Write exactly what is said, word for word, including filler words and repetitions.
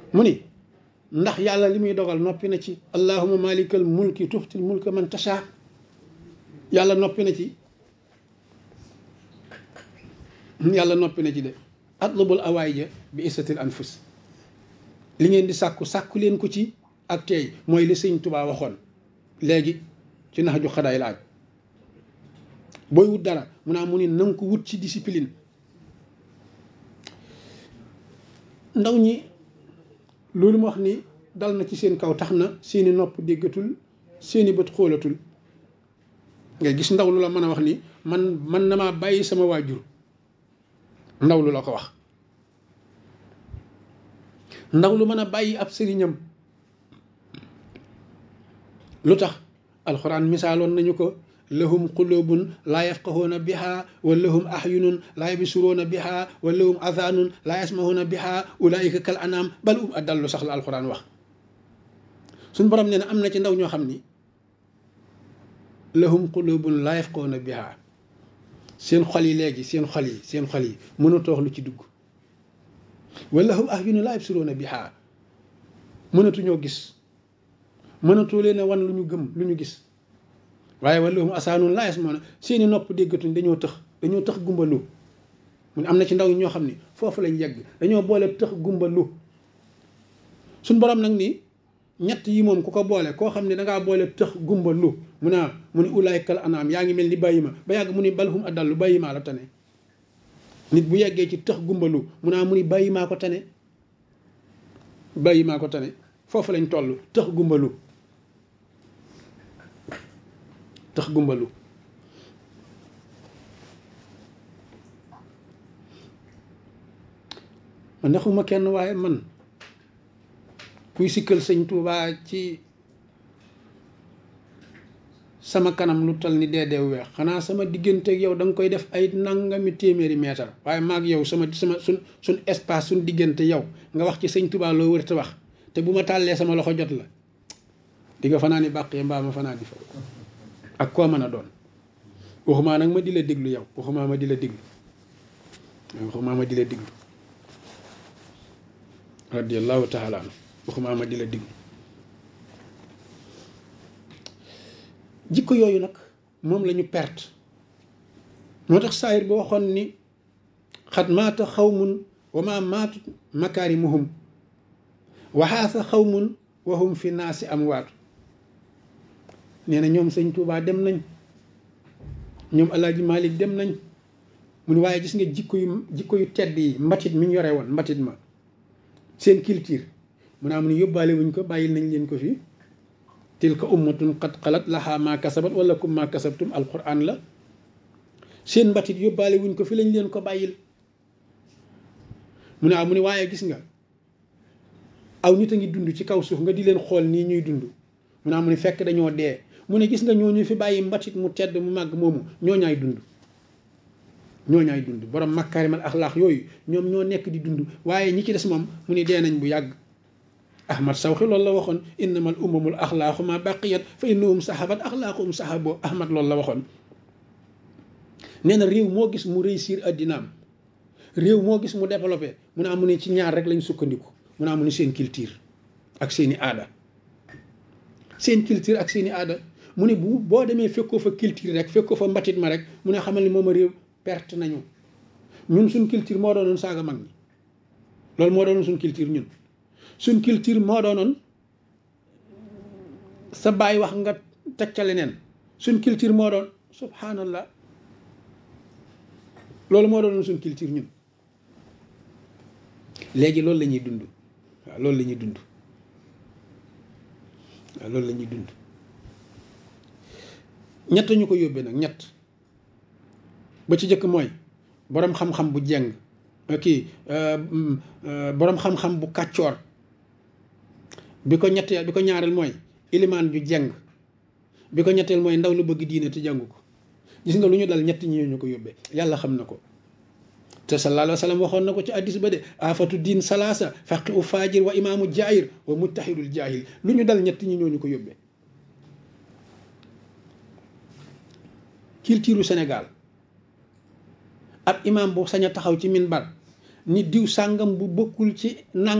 mu ni ndax yàlla li muy dogal noppi na ci allahumma malikal mulki tuxtil mulka man tasha yàlla noppi na ci yàlla noppi na ci de atlubul awaayja bi isatil anfus li ngeen di sàkku sàkku leen ko ci ak tey mooy li sëñ Tuubaa waxoon léegi ci nax ju xadaay laaj booy wut dara mu naa mu ni nanga ko wut ci discipline. ndaw ñi loolu ma wax ni dal na ci seen kaw tax na seeni nopp déggatul seeni bët xoolatul ngay gis ndaw lu la mën a wax ni man man na maa bàyyi sama waajur ndaw lu la ko wax ndaw lu mën a bàyyi ab sëriñam lu tax alxuraan misaaloon nañu ko lahum qulubun laa yafqahuuna biha wa lahum ahyunun laa yabsuruuna biha wa lahum adhanun laa yasmahuuna biha ulaika kal anam bal um adallu sax la alxuraan wax suñ borom nee na am na ci ndaw ñoo xam ni lahum qulubun laa yafqahuuna biha seen xol yi léegi seen xol yi seen xol yi mënatoo wax lu ci dugg wa lahum ahyunun laa yabsuruuna biha mënatuñoo gis mënatoo leen a wan lu ñu gëm lu ñu gis waaye wala mu asaanoon laa yasmauna seeni nopp déggatuñ dañoo tëx dañoo tëx gumbalu mu ne am na ci ndaw ñi ñoo xam ni foofu lañ yegg dañoo boole tëx gumbalu suñ borom nag ni ñett yi moom ku ko boole koo xam ne dangaa boole tëx gumbalu mu naa mu ni ulaykal anaam yaa ngi mel ni bàyyi ma ba yàgg mu ni balhum adallu bàyyi maa la tane nit bu yeggee ci tëx gumbalu mu naa mu ni bàyyi maa ko tane bàyyi maa ko tane foofu lañ toll tëx gumbalu tax gumbalu man naxuma kenn waaye man kuy sikkal sëñ Tuubaa ci sama kanam lu tal ni dee dee weex xanaa sama diggante ak yow da nga koy def ay nangami téeméeri meetar waaye maag yow sama sama suñ suñ espace suñ diggante yow nga wax ci sëñ Tuubaa loo wër te wax te bu ma tàllee sama loxo jot la di nga fanaa ni bàqee mbaa ma fanaa di fa ak koo mën a doon waxumaa nag ma di la déglu yow waxumaa ma di la déglu waxumaa ma di la déglu radiyallahu taala anhu waxumaa ma di la déglu jikko yooyu nag moom la ñu perte moo tax saayir ba waxoon ni xat maata xawmun wa ma maatu makaarimuhum waxaasa xawmun wa hum fi naasi amwaatu nee na ñoom sëñ Tuubaa dem nañ ñoom Alaaji Maalik dem nañ mu ne waaye gis nga jikko yu jikko yu tedd yi mbatit mi ñu yore woon mbatit ma seen culture mu ne am ni yóbbaale wuñ ko bàyyil nañ leen ko fii tilka ummatun qad xalat lahaa maa kasabat wala kum maa kasabtum alquran la seen mbatit yóbbaale wuñ ko fi lañ leen ko bàyyil mu ne ah mu ne waaye gis nga aw nit a ngi dund ci kaw suuf nga di leen xool nii ñuy dund mu ne ah mu ne fekk dañoo dee mu ne gis nga ñooñu fi bàyyi mbatit mu tedd mu màgg moomu ñooñaay dund ñooñaay dund borom makaarimal axlaax yooyu ñoom ñoo nekk di dund waaye ñi ci des moom mu ne dee nañ bu yàgg ahmad sawxi loolu la waxoon innamal umamul axlaaxu ma baqiyat fa innahum sahabat axlaaquhum sahabo ahmad loolu la waxoon nee na réew moo gis mu réussir addinaam réew moo gis mu développé mu ne amu ne ci ñaar rek lañ sukkandiku mu ne amu ne seen culture ak seeni aada seen culture ak seeni aada mu ne bu boo demee fekkoo fa culture rek fekkoo fa mbatit ma rek mu ne xamal ni moom a réew perte nañu ñun suñ culture moo doonoon saaga mag ñi loolu moo doonoon suñ culture ñun suñ culture moo doonoon sa baay wax nga teg ca leneen suñ culture moo doon subhanallah loolu moo doonoon suñ culture ñun léegi loolu la ñuy dund waaw loolu la ñuy dund waaw loolu la ñuy dund ñett ñu ko yóbbee nag ñett ba ci jëkk mooy boroom xam-xam bu jeng kii boroom xam-xam bu kàccoor bi ko ñetteel bi ko ñaareel mooy ilimaan ju jeng bi ko ñetteel mooy ndaw lu bëgg diine te jàngu ko gis nga lu ñu dal ñett ñi ñu ko yóbbee yàlla xam na ko te sallallahu alayhi wa sallam waxoon na ko ci addis ba de afatu diin salaasa faqi u fajir wa imaamu jaahir wa mujtahidul jaahil lu ñu dal ñett ñi ñoo ñu ko yóbbee culture Sénégal ab imaam bu sañ a taxaw ci minbar ni diw sàngam bu bokkul ci nang